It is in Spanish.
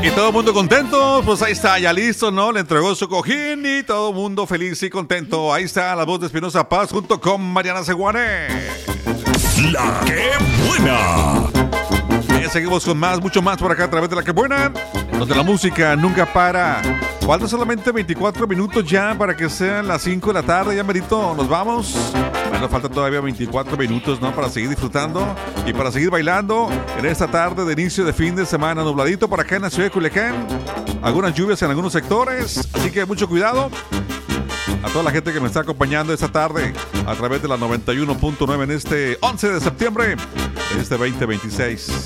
Y todo el mundo contento, pues ahí está, ya listo, ¿no? Le entregó su cojín y todo el mundo feliz y contento. Ahí está la voz de Espinosa Paz junto con Mariana Seguane. La que buena. Seguimos con más, mucho más por acá a través de La que buena, donde la música nunca para. Faltan solamente 24 minutos ya para que sean las 5 de la tarde. Ya merito, nos vamos. Bueno, faltan todavía 24 minutos, ¿no? Para seguir disfrutando y para seguir bailando en esta tarde de inicio de fin de semana. Nubladito por acá en la ciudad de Culiacán. Algunas lluvias en algunos sectores, así que mucho cuidado. A toda la gente que me está acompañando esta tarde a través de la 91.9 en este 11 de septiembre de este 2026.